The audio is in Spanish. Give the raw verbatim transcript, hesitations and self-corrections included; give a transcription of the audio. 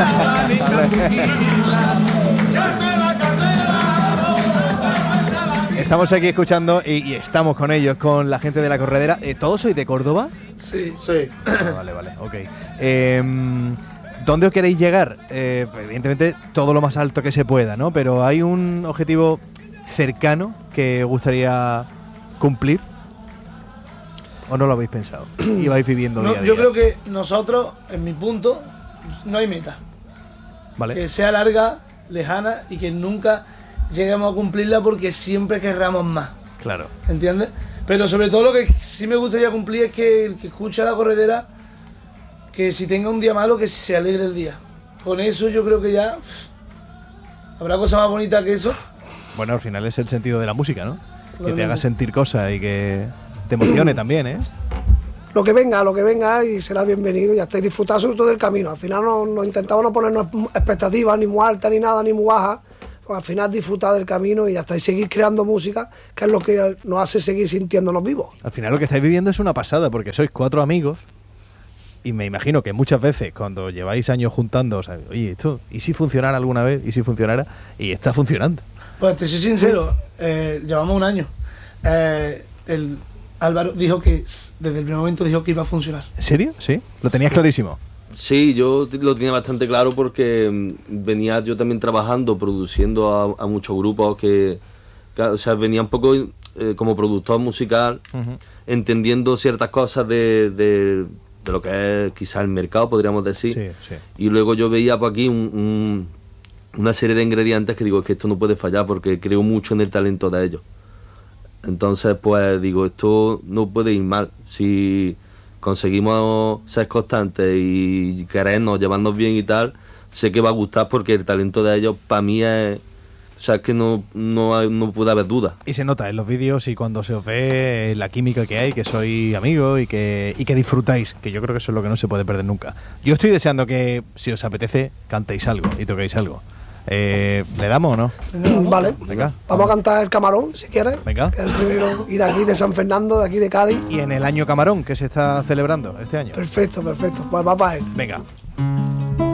Estamos aquí escuchando y, y estamos con ellos, con la gente de La Corredera. Eh, ¿Todos sois de Córdoba? Sí, sí. Ah, vale, vale, ok. Eh, ¿Dónde os queréis llegar? Eh, evidentemente todo lo más alto que se pueda, ¿no? Pero ¿hay un objetivo cercano que os gustaría cumplir? ¿O no lo habéis pensado? ¿Y vais viviendo no, día a día? Yo creo que nosotros, en mi punto, no hay meta. Vale. Que sea larga, lejana y que nunca lleguemos a cumplirla porque siempre querramos más. Claro. ¿Entiendes? Pero sobre todo lo que sí me gustaría cumplir es que el que escucha La Corredera, que si tenga un día malo, que se alegre el día. Con eso yo creo que ya pff, habrá cosa más bonita que eso. Bueno, al final es el sentido de la música, ¿no? Lo Que te mismo. haga sentir cosas y que te emocione también, ¿eh? Lo que venga, lo que venga y será bienvenido y hasta y disfrutar sobre todo del camino. Al final no, no intentamos no ponernos expectativas ni muy altas ni nada, ni muy bajas. Pues al final disfrutar del camino y hasta y seguir creando música, que es lo que nos hace seguir sintiéndonos vivos. Al final lo que estáis viviendo es una pasada, porque sois cuatro amigos y me imagino que muchas veces cuando lleváis años juntando, o sea, oye, esto, ¿y si funcionara alguna vez? ¿Y si funcionara? Y está funcionando. Pues te soy sincero, eh, llevamos un año. Eh, el Álvaro dijo que, desde el primer momento dijo que iba a funcionar. ¿En serio? ¿Sí? ¿Lo tenías clarísimo? Sí, yo lo tenía bastante claro porque mm, venía yo también trabajando, produciendo a, a muchos grupos que, que, o sea, venía un poco eh, como productor musical, Uh-huh. entendiendo ciertas cosas de, de, de lo que es quizás el mercado, podríamos decir. Sí, sí. Y luego yo veía por aquí un, un, una serie de ingredientes que digo, es que esto no puede fallar porque creo mucho en el talento de ellos. Entonces, pues digo, esto no puede ir mal. Si conseguimos ser constantes y querernos, llevarnos bien y tal, sé que va a gustar porque el talento de ellos para mí es... O sea, es que no, no, hay, no puede haber duda. Y se nota en los vídeos y cuando se os ve la química que hay, que sois amigos y que, y que disfrutáis, que yo creo que eso es lo que no se puede perder nunca. Yo estoy deseando que, si os apetece, cantéis algo y toquéis algo. Eh, ¿Le damos o no? Vale, Venga. vamos a cantar El Camarón, si quieres. Venga. Que es el primero, y de aquí de San Fernando, de aquí de Cádiz. Y en el año Camarón, que se está celebrando este año. Perfecto, perfecto. Pues va para él. Venga,